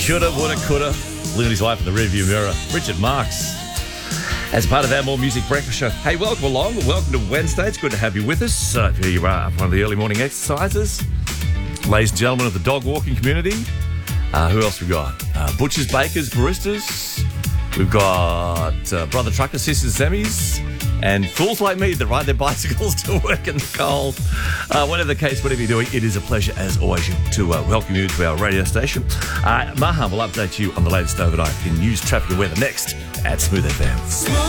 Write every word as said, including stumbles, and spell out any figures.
Shoulda, woulda, coulda. Living his life in the rearview mirror. Richard Marks. As part of our More Music Breakfast show. Hey, welcome along. Welcome to Wednesday. It's good to have you with us. Uh, here you are, one of the early morning exercises. Ladies and gentlemen of the dog walking community. Uh, who else we got? Uh, butchers, bakers, baristas. We've got uh, brother truckers, sisters, semis. And fools like me that ride their bicycles to work in the cold. Uh, whatever the case, whatever you're doing, it is a pleasure, as always, to uh, welcome you to our radio station. Uh, Maha will update you on the latest overnight in news, traffic and weather next at Smooth F M.